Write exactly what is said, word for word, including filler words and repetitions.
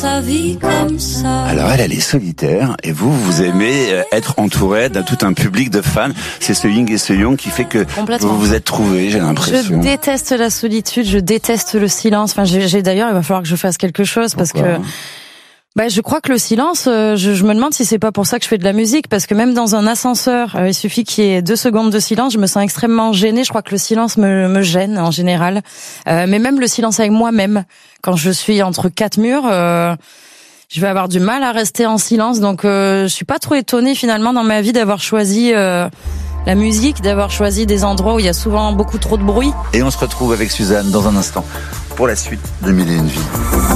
ta vie comme ça. Alors elle, elle est solitaire et vous, vous aimez être entouré d'un tout un public de fans. C'est ce yin et ce yang qui fait que vous vous êtes trouvés, j'ai l'impression. Je déteste la solitude, je déteste le silence. Enfin, j'ai, j'ai d'ailleurs, il va falloir que je fasse quelque chose. Pourquoi? Parce que bah, je crois que le silence, euh, je, je me demande si c'est pas pour ça que je fais de la musique, parce que même dans un ascenseur, euh, il suffit qu'il y ait deux secondes de silence, je me sens extrêmement gênée. Je crois que le silence me, me gêne en général, euh, mais même le silence avec moi-même, quand je suis entre quatre murs, euh, je vais avoir du mal à rester en silence. Donc, euh, je suis pas trop étonnée finalement dans ma vie d'avoir choisi euh, la musique, d'avoir choisi des endroits où il y a souvent beaucoup trop de bruit. Et on se retrouve avec Suzanne dans un instant pour la suite de Mille et une vies.